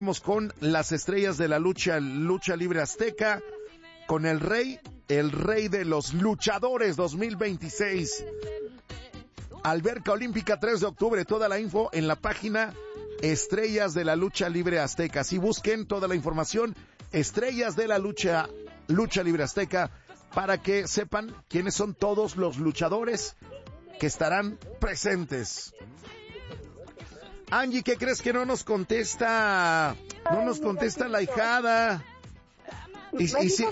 Con las estrellas de la lucha libre azteca, con el rey de los luchadores 2026. Alberca Olímpica 3 de octubre, toda la info en la página Estrellas de la Lucha Libre Azteca. Si busquen toda la información, Estrellas de la Lucha Libre Azteca, para que sepan quiénes son todos los luchadores que estarán presentes. Angie, ¿qué crees que no nos contesta? No nos contesta la ahijada. Y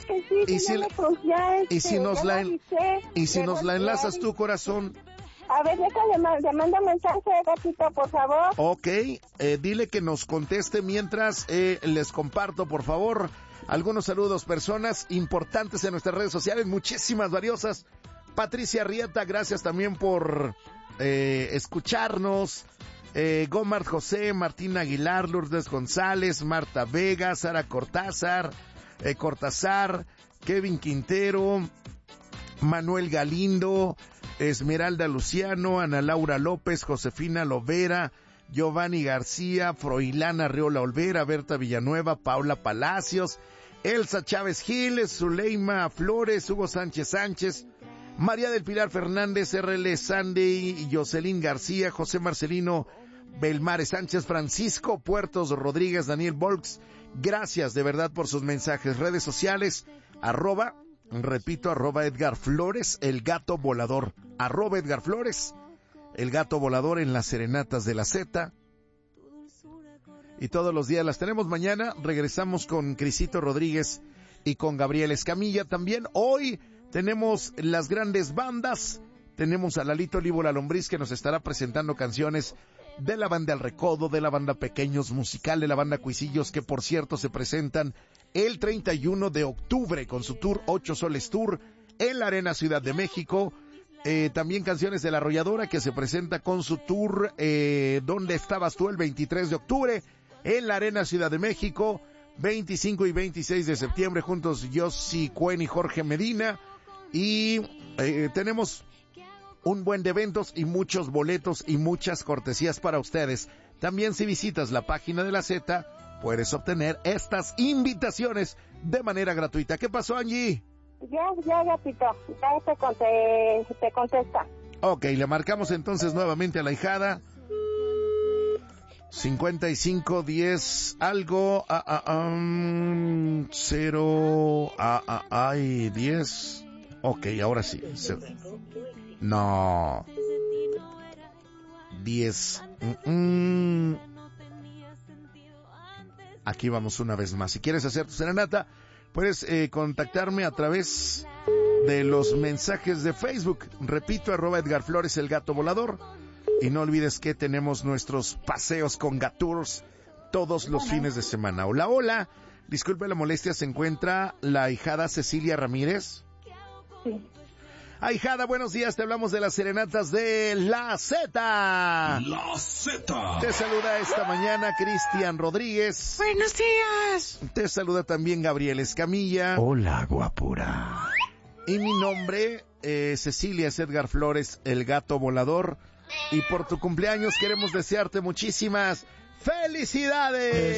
si nos la enlazas tú, corazón. A ver, déjale, le mando mensaje, gatito, por favor. Ok, dile que nos conteste mientras les comparto, por favor, algunos saludos, personas importantes en nuestras redes sociales, muchísimas, valiosas. Patricia Rieta, gracias también por escucharnos. Gomar José, Martín Aguilar, Lourdes González, Marta Vega, Sara Cortázar, Kevin Quintero, Manuel Galindo, Esmeralda Luciano, Ana Laura López, Josefina Lovera, Giovanni García, Froilán Arreola Olvera, Berta Villanueva, Paula Palacios, Elsa Chávez Giles, Zuleima Flores, Hugo Sánchez, María del Pilar Fernández, RL Sandy, Jocelyn García, José Marcelino Belmare Sánchez, Francisco Puertos Rodríguez, Daniel Volks, gracias de verdad por sus mensajes. Redes sociales, arroba Edgar Flores, el gato volador, arroba Edgar Flores, el gato volador en las serenatas de la Z. Y todos los días las tenemos. Mañana regresamos con Crisito Rodríguez y con Gabriel Escamilla. También hoy tenemos las grandes bandas. Tenemos a Lalito Líbola Lombriz, que nos estará presentando canciones de la banda El Recodo, de la banda Pequeños Musical, de la banda Cuisillos, que por cierto se presentan el 31 de octubre con su tour 8 Soles Tour en la Arena Ciudad de México. También canciones de La Arrolladora, que se presenta con su tour ¿Dónde estabas tú? El 23 de octubre en la Arena Ciudad de México. 25 y 26 de septiembre juntos Yossi Cuen y Jorge Medina. Y tenemos un buen de eventos y muchos boletos y muchas cortesías para ustedes. También si visitas la página de la Z, puedes obtener estas invitaciones de manera gratuita. ¿Qué pasó, Angie? Ya, gatito, ya te contesta. Ok, le marcamos entonces nuevamente a la hijada. 55 10 algo 0 10. Ok, ahora sí. No. 10. Aquí vamos una vez más. Si quieres hacer tu serenata, puedes contactarme a través de los mensajes de Facebook. Repito, arroba Edgar Flores, el gato volador. Y no olvides que tenemos nuestros paseos con Gatours todos los fines de semana. Hola. Disculpe la molestia, ¿se encuentra la ahijada Cecilia Ramírez? Sí. Ahijada, buenos días, te hablamos de las serenatas de la Z. La Z. Te saluda esta mañana Cristian Rodríguez. Buenos días. Te saluda también Gabriel Escamilla. Hola, guapura. Y mi nombre, Cecilia, es Edgar Flores, el gato volador. Y por tu cumpleaños queremos desearte muchísimas felicidades.